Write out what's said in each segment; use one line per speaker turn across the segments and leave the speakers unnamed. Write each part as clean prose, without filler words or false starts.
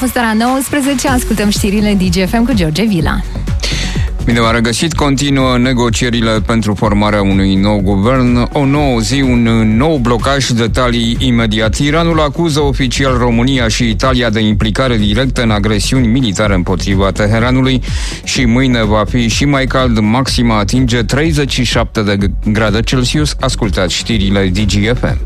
fost ora 19, ascultăm știrile DGFM cu George Vila.
Bine v-am regăsit, continuă negocierile pentru formarea unui nou guvern, o nouă zi, un nou blocaj, detalii imediat. Iranul acuză oficial România și Italia de implicare directă în agresiuni militare împotriva Teheranului și mâine va fi și mai cald, maxima atinge 37 de grade Celsius. Ascultați știrile DGFM.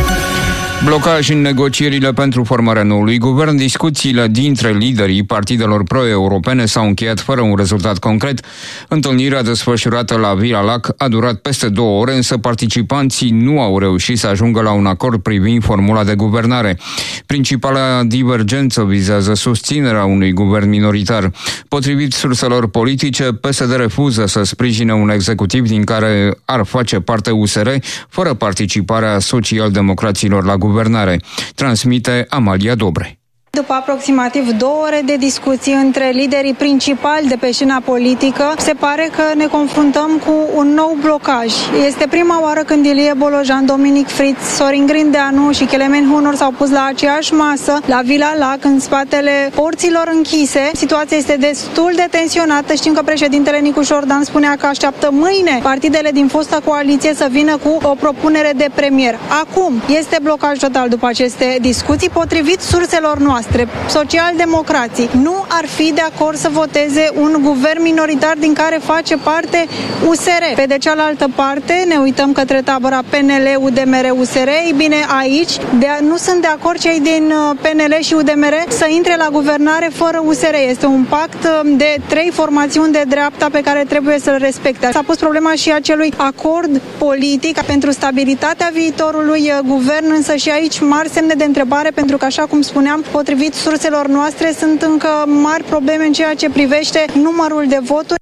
Blocaj în negocierile pentru formarea noului guvern. Discuțiile dintre liderii partidelor pro-europene s-au încheiat fără un rezultat concret. Întâlnirea desfășurată la Villa Lac a durat peste 2 ore, însă participanții nu au reușit să ajungă la un acord privind formula de guvernare. Principala divergență vizează susținerea unui guvern minoritar. Potrivit surselor politice, PSD refuză să sprijine un executiv din care ar face parte USR, fără participarea social-democraților la guvernare. Transmite Amalia Dobre.
După aproximativ 2 ore de discuții între liderii principali de pe scena politică, se pare că ne confruntăm cu un nou blocaj. Este prima oară când Ilie Bolojan, Dominic Fritz, Sorin Grindeanu și Clement Hunor s-au pus la aceeași masă, la Villa Lac, în spatele porților închise. Situația este destul de tensionată. Știm că președintele Nicu Șordan spunea că așteaptă mâine partidele din fosta coaliție să vină cu o propunere de premier. Acum este blocaj total după aceste discuții, potrivit surselor noastre. Socialdemocrații nu ar fi de acord să voteze un guvern minoritar din care face parte USR. Pe de cealaltă parte, ne uităm către tabăra PNL, UDMR, USR. Ei bine, aici nu sunt de acord cei din PNL și UDMR să intre la guvernare fără USR. Este un pact de 3 formațiuni de dreapta pe care trebuie să-l respecte. S-a pus problema și acelui acord politic pentru stabilitatea viitorului guvern, însă și aici mari semne de întrebare, pentru că, așa cum spuneam, potrivit surselor noastre, sunt încă mari probleme în ceea ce privește numărul de voturi.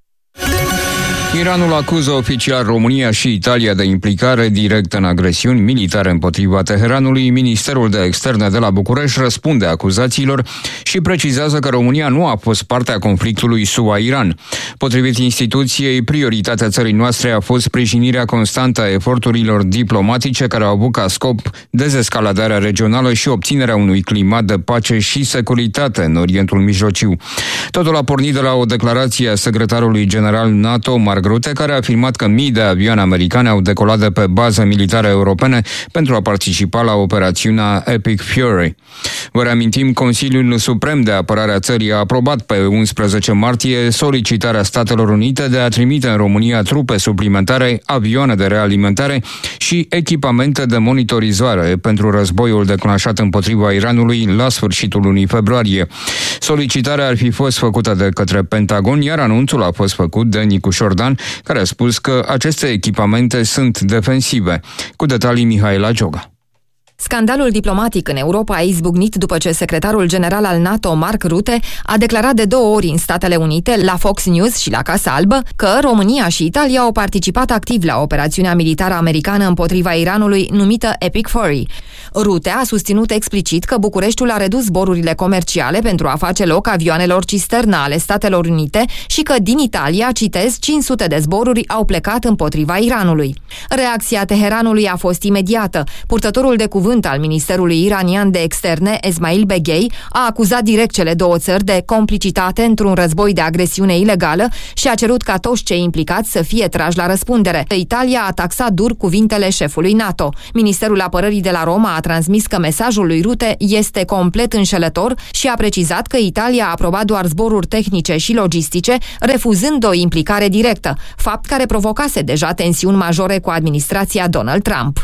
Iranul acuză oficial România și Italia de implicare directă în agresiuni militare împotriva Teheranului. Ministerul de Externe de la București răspunde acuzațiilor și precizează că România nu a fost parte a conflictului SUA-Iran. Potrivit instituției, prioritatea țării noastre a fost sprijinirea constantă a eforturilor diplomatice care au avut ca scop dezescaladarea regională și obținerea unui climat de pace și securitate în Orientul Mijlociu. Totul a pornit de la o declarație a secretarului general NATO, Mark Rutte, care a afirmat că mii de avioane americane au decolat de pe baze militare europene pentru a participa la operațiunea Epic Fury. Vă reamintim, Consiliul Suprem de Apărare a țării a aprobat pe 11 martie solicitarea Statelor Unite de a trimite în România trupe suplimentare, avioane de realimentare și echipamente de monitorizare pentru războiul declanșat împotriva Iranului la sfârșitul lunii februarie. Solicitarea ar fi fost făcută de către Pentagon, iar anunțul a fost făcut de Nicu Șordan, care a spus că aceste echipamente sunt defensive. Cu detalii Mihaela Gioga.
Scandalul diplomatic în Europa a izbucnit după ce secretarul general al NATO, Mark Rutte, a declarat de 2 ori în Statele Unite, la Fox News și la Casa Albă, că România și Italia au participat activ la operațiunea militară americană împotriva Iranului, numită Epic Fury. Rutte a susținut explicit că Bucureștiul a redus zborurile comerciale pentru a face loc avioanelor cisternă ale Statelor Unite și că din Italia, citez, 500 de zboruri au plecat împotriva Iranului. Reacția Teheranului a fost imediată. Purtătorul de cuvânt al Ministerului Iranian de Externe, Esmail Beghei, a acuzat direct cele 2 țări de complicitate într-un război de agresiune ilegală și a cerut ca toți cei implicați să fie trași la răspundere. Italia a taxat dur cuvintele șefului NATO. Ministerul Apărării de la Roma a transmis că mesajul lui Rutte este complet înșelător și a precizat că Italia a aprobat doar zboruri tehnice și logistice, refuzând o implicare directă, fapt care provocase deja tensiuni majore cu administrația Donald Trump.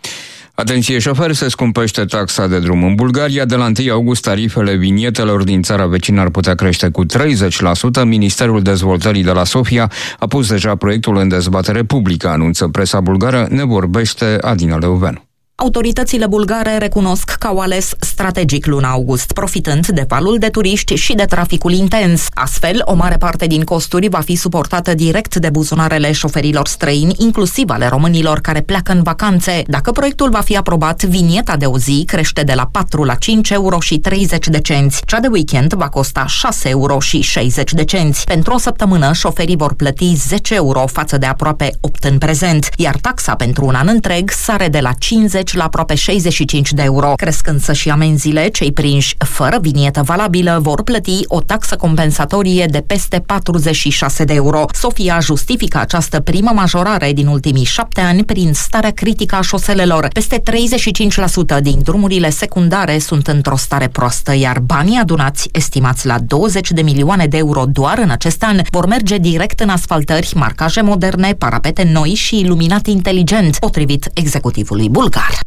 Atenție șoferi, se scumpește taxa de drum în Bulgaria. De la 1 august, tarifele vinietelor din țara vecină ar putea crește cu 30%. Ministerul Dezvoltării de la Sofia a pus deja proiectul în dezbatere publică, anunță presa bulgară, ne vorbește Adina Leuveanu.
Autoritățile bulgare recunosc că au ales strategic luna august, profitând de valul de turiști și de traficul intens. Astfel, o mare parte din costuri va fi suportată direct de buzunarele șoferilor străini, inclusiv ale românilor care pleacă în vacanțe. Dacă proiectul va fi aprobat, vinieta de o zi crește de la 4 la 5 euro și 30 de cenți. Cea de weekend va costa 6 euro și 60 de cenți. Pentru o săptămână, șoferii vor plăti 10 euro față de aproape 8 în prezent, iar taxa pentru un an întreg sare de la 50 50 la aproape 65 de euro. Cresc însă și amenziile, cei prinși fără vinietă valabilă vor plăti o taxă compensatorie de peste 46 de euro. Sofia justifică această primă majorare din ultimii 7 ani prin starea critică a șoselelor. Peste 35% din drumurile secundare sunt într-o stare proastă, iar banii adunați, estimați la 20 de milioane de euro doar în acest an, vor merge direct în asfaltări, marcaje moderne, parapete noi și iluminat inteligent, potrivit executivului bulgar.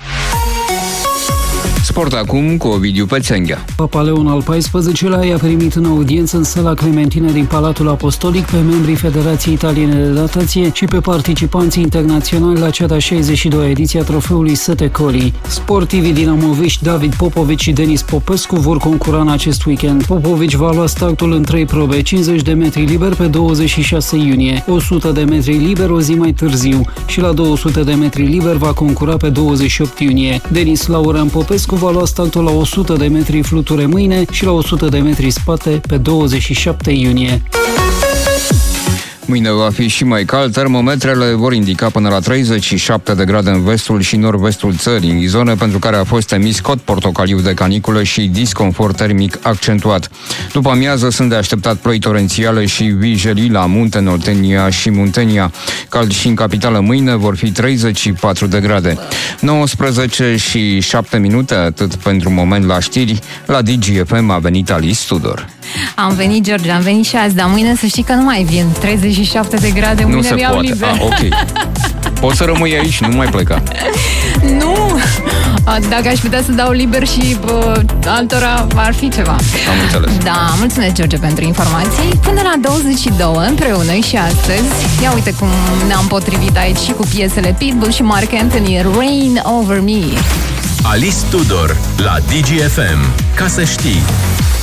Sport acum cu Ovidiu Pețenghea.
Papa Leon al XIV-lea i-a primit în audiență în sala Clementina din Palatul Apostolic pe membrii Federației Italiene de Natație și pe participanții internaționali la cea de-a 62-a ediție a trofeului Sete Coli. Sportivii dinamoviști David Popovici și Denis Popescu vor concura în acest weekend. Popovici va lua startul în 3 probe, 50 de metri liber pe 26 iunie, 100 de metri liber o zi mai târziu și la 200 de metri liber va concura pe 28 iunie. Denis Laurean Popescu va lua startul la 100 de metri fluture mâine și la 100 de metri spate pe 27 iunie.
Mâine va fi și mai cald, termometrele vor indica până la 37 de grade în vestul și nord-vestul țării, zone pentru care a fost emis cod portocaliu de caniculă și disconfort termic accentuat. După amiază sunt de așteptat ploi torențiale și vijelii la Munte, Oltenia și Muntenia. Cald și în capitală mâine vor fi 34 de grade. 19 și 7 minute, atât pentru moment la știri. La DGFM a venit Alice Tudor.
Am venit, George, am venit și azi, dar mâine să știi că nu mai vin 37 de grade,
nu
mâine
se
mi-au
poate.
liber.
Ok. Poți să rămâi aici, nu mai pleca.
Nu! Dacă aș putea să dau liber și altora, ar fi ceva.
Am înțeles.
Da, mulțumesc, George, pentru informații. Până la 22 împreună și astăzi. Ia uite cum ne-am potrivit aici și cu piesele Pitbull și Mark Anthony, Rain Over Me.
Alice Tudor la DGFM. Ca să știi.